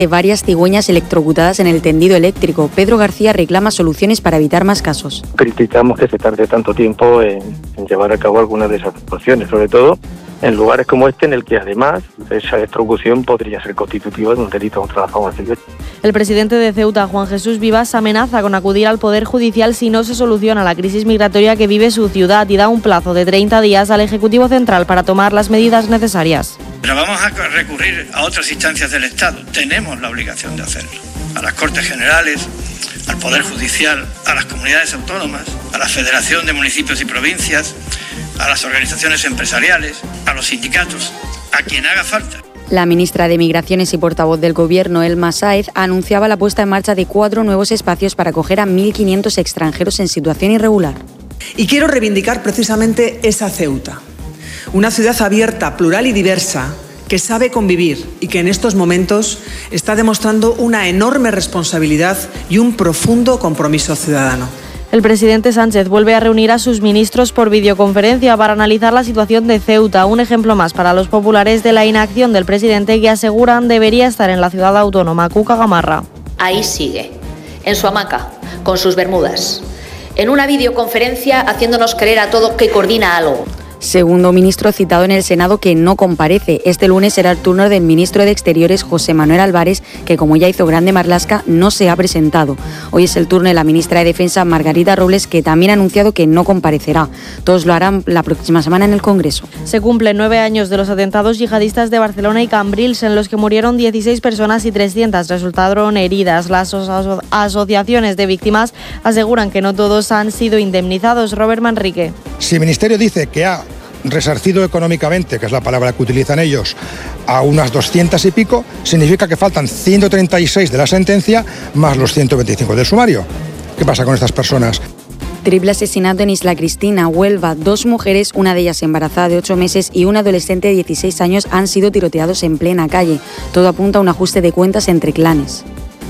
Varias cigüeñas electrocutadas en el tendido eléctrico. Pedro García reclama soluciones para evitar más casos. Criticamos que se tarde tanto tiempo en llevar a cabo algunas de esas actuaciones, sobre todo en lugares como este, en el que además esa electrocución podría ser constitutiva de un delito contra la fauna silvestre. El presidente de Ceuta, Juan Jesús Vivas, amenaza con acudir al Poder Judicial si no se soluciona la crisis migratoria que vive su ciudad y da un plazo de 30 días al Ejecutivo Central para tomar las medidas necesarias. Pero vamos a recurrir a otras instancias del Estado. Tenemos la obligación de hacerlo. A las Cortes Generales, al Poder Judicial, a las comunidades autónomas, a la Federación de Municipios y Provincias, a las organizaciones empresariales, a los sindicatos, a quien haga falta. La ministra de Migraciones y portavoz del Gobierno, Elma Sáez, anunciaba la puesta en marcha de 4 nuevos espacios para acoger a 1.500 extranjeros en situación irregular. Y quiero reivindicar precisamente esa Ceuta. Una ciudad abierta, plural y diversa, que sabe convivir y que en estos momentos está demostrando una enorme responsabilidad y un profundo compromiso ciudadano. El presidente Sánchez vuelve a reunir a sus ministros por videoconferencia para analizar la situación de Ceuta, un ejemplo más para los populares de la inacción del presidente que aseguran debería estar en la ciudad autónoma. Cuca Gamarra. Ahí sigue, en su hamaca, con sus bermudas, en una videoconferencia haciéndonos creer a todos que coordina algo. Segundo ministro citado en el Senado que no comparece. Este lunes será el turno del ministro de Exteriores, José Manuel Álvarez, que como ya hizo Grande Marlaska, no se ha presentado. Hoy es el turno de la ministra de Defensa, Margarita Robles, que también ha anunciado que no comparecerá. Todos lo harán la próxima semana en el Congreso. Se cumplen 9 años de los atentados yihadistas de Barcelona y Cambrils, en los que murieron 16 personas y 300 resultaron heridas. Las asociaciones de víctimas aseguran que no todos han sido indemnizados. Robert Manrique. Si el Ministerio dice que ha resarcido económicamente, que es la palabra que utilizan ellos, a unas 200 y pico, significa que faltan 136 de la sentencia más los 125 del sumario. ¿Qué pasa con estas personas? Triple asesinato en Isla Cristina, Huelva. 2 mujeres, una de ellas embarazada de 8 meses y un adolescente de 16 años han sido tiroteados en plena calle. Todo apunta a un ajuste de cuentas entre clanes.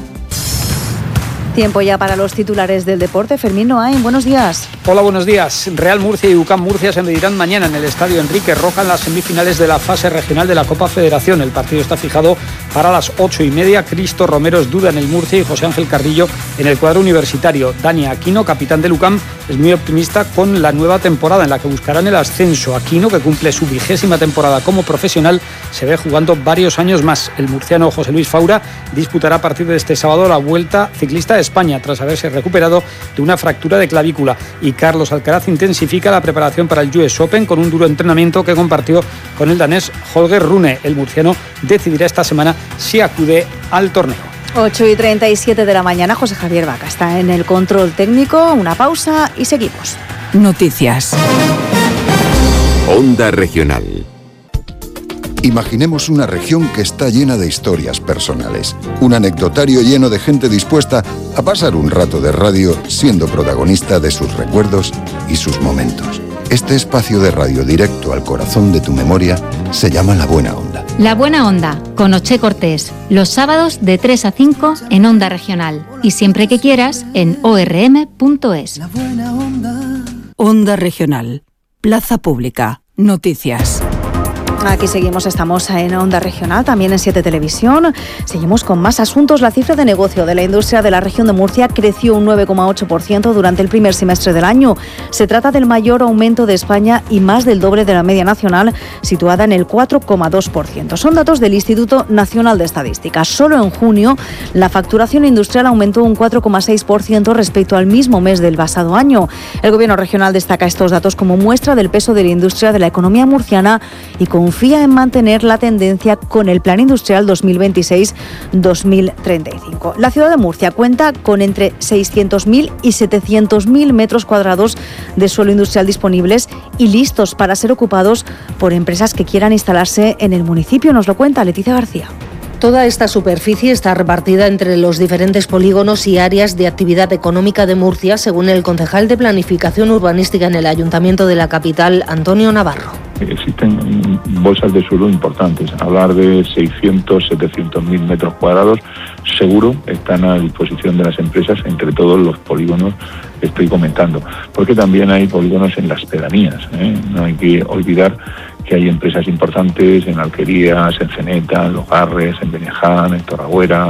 Tiempo ya para los titulares del deporte. Fermín Noain, buenos días. Hola, buenos días. Real Murcia y UCAM Murcia se medirán mañana en el Estadio Enrique Roca en las semifinales de la fase regional de la Copa Federación. El partido está fijado para las 8:30. Cristo Romero es duda en el Murcia y José Ángel Carrillo en el cuadro universitario. Dani Aquino, capitán del UCAM, es muy optimista con la nueva temporada en la que buscarán el ascenso. Aquino, que cumple su 20ª temporada como profesional, se ve jugando varios años más. El murciano José Luis Faura disputará a partir de este sábado la Vuelta Ciclista de España tras haberse recuperado de una fractura de clavícula. Y Carlos Alcaraz intensifica la preparación para el US Open con un duro entrenamiento que compartió con el danés Holger Rune. El murciano decidirá esta semana si acude al torneo. 8:37 de la mañana, José Javier Vaca está en el control técnico. Una pausa y seguimos. Noticias. Onda Regional. Imaginemos una región que está llena de historias personales, un anecdotario lleno de gente dispuesta a pasar un rato de radio siendo protagonista de sus recuerdos y sus momentos. Este espacio de radio directo al corazón de tu memoria se llama La Buena Onda. La Buena Onda, con Oche Cortés, los sábados de 3 a 5 en Onda Regional y siempre que quieras en orm.es. Onda Regional, Plaza Pública, Noticias. Aquí seguimos, estamos en Onda Regional, también en 7 Televisión. Seguimos con más asuntos. La cifra de negocio de la industria de la región de Murcia creció un 9,8% durante el primer semestre del año. Se trata del mayor aumento de España y más del doble de la media nacional, situada en el 4,2%. Son datos del Instituto Nacional de Estadística. Solo en junio, la facturación industrial aumentó un 4,6% respecto al mismo mes del pasado año. El Gobierno regional destaca estos datos como muestra del peso de la industria de la economía murciana y confía en mantener la tendencia con el Plan Industrial 2026-2035. La ciudad de Murcia cuenta con entre 600.000 y 700.000 metros cuadrados de suelo industrial disponibles y listos para ser ocupados por empresas que quieran instalarse en el municipio. Nos lo cuenta Leticia García. Toda esta superficie está repartida entre los diferentes polígonos y áreas de actividad económica de Murcia, según el concejal de Planificación Urbanística en el Ayuntamiento de la capital, Antonio Navarro. Existen bolsas de suelo importantes. Hablar de 600, 700.000 metros cuadrados seguro están a disposición de las empresas entre todos los polígonos que estoy comentando. Porque también hay polígonos en las pedanías. No hay que olvidar que hay empresas importantes en Alquerías, en Ceneta, en Los Garres, en Beneján, en Torragüera,